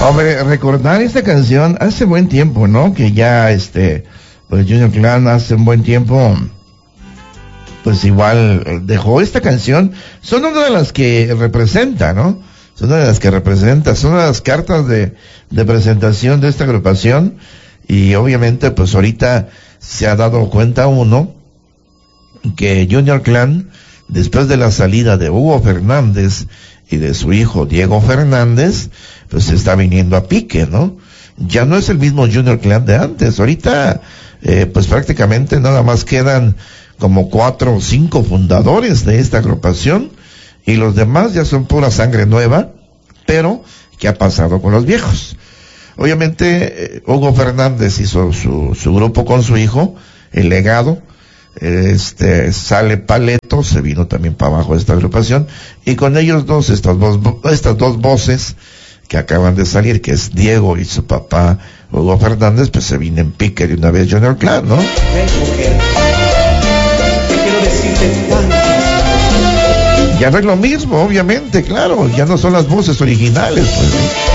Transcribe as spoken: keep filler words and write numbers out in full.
Hombre, recordar esta canción hace buen tiempo, ¿no? Que ya, este, pues Junior Clan hace un buen tiempo, pues igual dejó esta canción. Son una de las que representa, ¿no? Son una de las que representa, son una de las cartas de, de presentación de esta agrupación. Y obviamente, pues ahorita se ha dado cuenta uno que Junior Clan, después de la salida de Hugo Fernández y de su hijo Diego Fernández, pues se está viniendo a pique, ¿no? Ya no es el mismo Junior Clan de antes. Ahorita, eh, pues prácticamente nada más quedan como cuatro o cinco fundadores de esta agrupación, y los demás ya son pura sangre nueva. Pero, ¿qué ha pasado con los viejos? Obviamente, eh, Hugo Fernández hizo su, su grupo con su hijo, El Legado. Este, sale Paleto, se vino también para abajo de esta agrupación, y con ellos dos, estas dos, estas dos voces que acaban de salir, que es Diego y su papá Hugo Fernández, pues se vino en pique de una vez Junior Clan, ¿no? Ven, mujer, te quiero decirte tantas. Ya no es lo mismo, obviamente, claro, ya no son las voces originales, pues.